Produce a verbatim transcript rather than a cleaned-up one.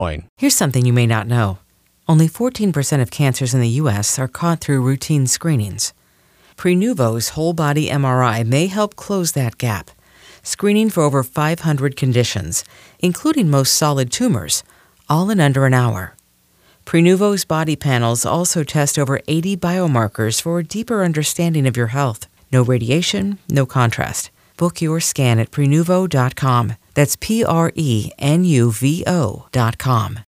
Here's something you may not know. Only fourteen percent of cancers in the U S are caught through routine screenings. Prenuvo's whole-body M R I may help close that gap, screening for over five hundred conditions, including most solid tumors, all in under an hour. Prenuvo's body panels also test over eighty biomarkers for a deeper understanding of your health. No radiation, no contrast. Book your scan at Prenuvo dot com. That's P R E N U V O dot com.